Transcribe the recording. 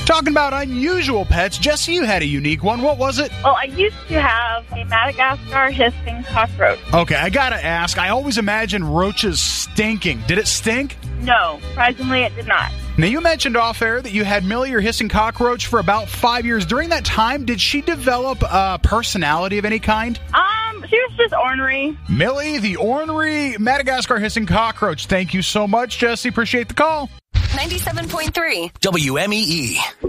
Talking about unusual pets, Jesse, you had a unique one. What was it? Well, I used to have a Madagascar hissing cockroach. Okay, I gotta ask. I always imagine roaches stinking. Did it stink? No, surprisingly, it did not. Now, you mentioned off air that you had Millie, your hissing cockroach, for about 5 years. During that time, did she develop a personality of any kind? She was just ornery. Millie, the ornery Madagascar hissing cockroach. Thank you so much, Jesse. Appreciate the call. 97.3 WMEE.